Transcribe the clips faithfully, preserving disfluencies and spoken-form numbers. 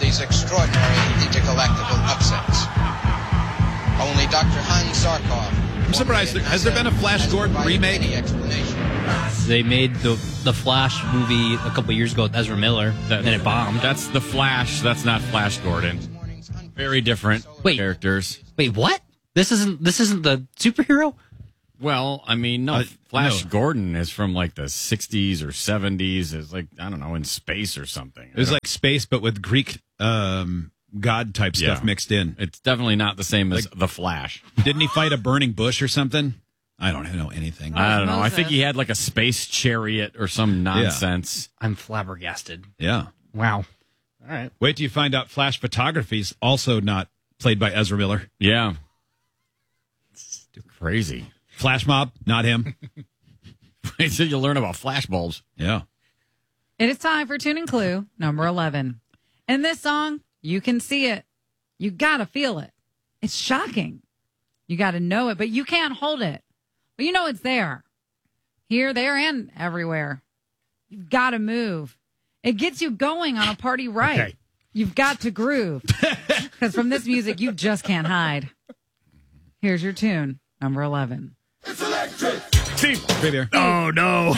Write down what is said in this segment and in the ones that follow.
these extraordinary intergalactical upsets. Only Doctor Hans Zarkov. I'm surprised. There, has there been a Flash Gordon remake? They made the the Flash movie a couple years ago with Ezra Miller, That, and it bombed. That's the Flash. That's not Flash Gordon. Very different Wait. characters. Wait, what? This isn't this isn't the superhero? Well, I mean, no, Uh, Flash no. Gordon is from like the sixties or seventies. It's like, I don't know, in space or something. It was like space, but with Greek um, god type stuff Yeah. mixed in. It's definitely not the same as the Flash. Didn't he fight a burning bush or something? I don't know anything. I don't know. I Moses. think he had like a space chariot or some nonsense. I'm flabbergasted. Yeah. Wow. All right. Wait till you find out Flash Photography's also not played by Ezra Miller. Yeah. It's crazy. Flash Mob, not him. Wait till you learn about flash bulbs. Yeah. It is time for Tune and Clue number eleven. In this song, you can see it. You got to feel it. It's shocking. You got to know it, but you can't hold it. But you know it's there. Here, there, and everywhere. You've got to move. It gets you going on a party right. Okay. You've got to groove. Because from this music, you just can't hide. Here's your tune, number eleven. Steve, right there. Oh no.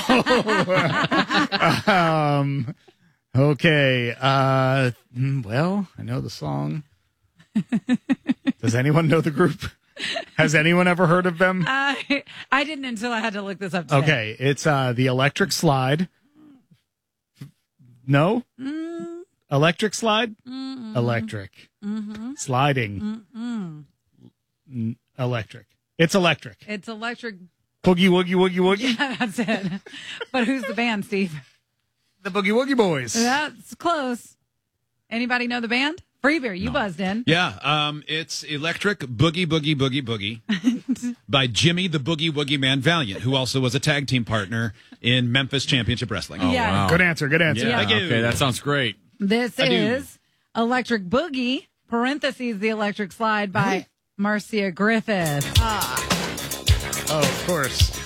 um okay. Uh mm, well, I know the song. Does anyone know the group? Has anyone ever heard of them? I, I didn't until I had to look this up today. Okay, it's uh the Electric Slide. No? Mm, Electric Slide? mm, Electric. mm-hmm, Sliding. mm-mm. N- electric. It's electric. It's electric. Boogie woogie woogie woogie. Yeah, that's it. But who's the band, Steve? The Boogie Woogie Boys. That's close. Anybody know the band? Freebeer, you buzzed in. Yeah, um, it's Electric Boogie Boogie Boogie Boogie by Jimmy the Boogie Woogie Man Valiant, who also was a tag team partner in Memphis Championship Wrestling. Oh, Yeah. wow. Good answer. Good answer. Yeah, Thank you. okay, that sounds great. This I do. is Electric Boogie, parentheses, the Electric Slide by Marcia Griffith. Oh, of course.